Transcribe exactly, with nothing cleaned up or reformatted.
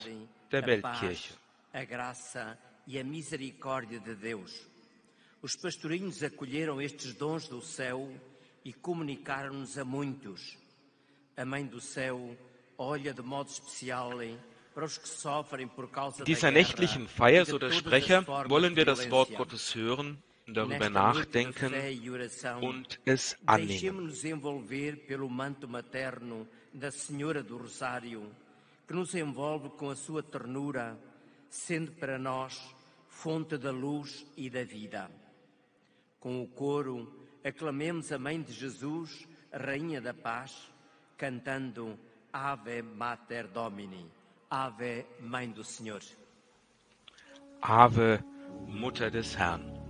der Weltkirche. A graça e a misericórdia de Deus. Os pastorinhos acolheram estes dons do céu e comunicaram-nos a muitos. A Mãe do Céu olha de modo especial para os que sofrem por causa In da dieser guerra nächtlichen e Feier, de so der todas as Sprecher, formas wollen de wir das Wort violência. Gottes hören und darüber Nesta noite de nachdenken fé e oração, und es annehmen. deixemos-nos envolver pelo manto materno da Senhora do Rosário, que nos envolve com a sua ternura, sendo para nós fonte da luz e da vida. Com o coro, aclamemos a Mãe de Jesus, a Rainha da Paz, cantando Ave Mater Domini, Ave Mãe do Senhor. Ave, Mutter des Herrn.